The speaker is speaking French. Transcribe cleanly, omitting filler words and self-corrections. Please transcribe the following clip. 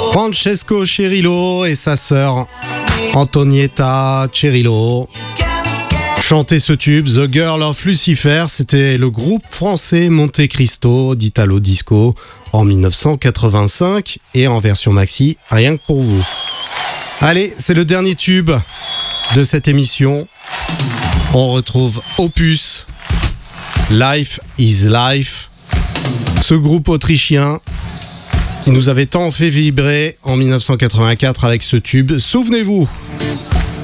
Francesco Cirillo et sa sœur Antonietta Cirillo chantaient ce tube, The Girl of Lucifer. C'était le groupe français Monte Cristo d'Italo Disco en 1985 et en version maxi, rien que pour vous. Allez, c'est le dernier tube de cette émission. On retrouve Opus, Life is Life, ce groupe autrichien qui nous avait tant fait vibrer en 1984 avec ce tube. Souvenez-vous,